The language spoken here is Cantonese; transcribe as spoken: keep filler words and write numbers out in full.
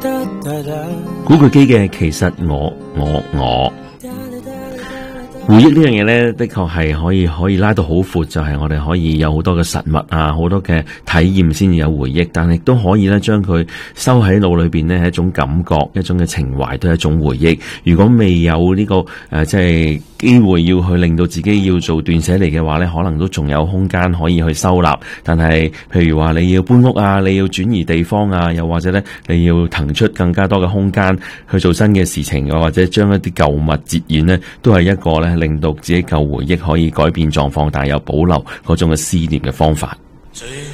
古巨基嘅其實我我我。回憶呢樣嘢呢，的確係可以可以拉到好闊，就係、是、我哋可以有好多嘅實物啊，好多嘅體驗先至有回憶，但係都可以咧將佢收喺腦裏邊呢，係一種感覺，一種嘅情懷，都係一種回憶。如果未有呢、這個誒、呃，即係機會要去令到自己要做斷捨離嘅話呢，可能都仲有空間可以去收納。但係譬如話你要搬屋啊，你要轉移地方啊，又或者呢，你要騰出更加多嘅空間去做新嘅事情，又或者將一啲舊物截然呢，都係一個呢。令到自己舊回憶可以改變狀況，但係又保留嗰種嘅思念嘅方法。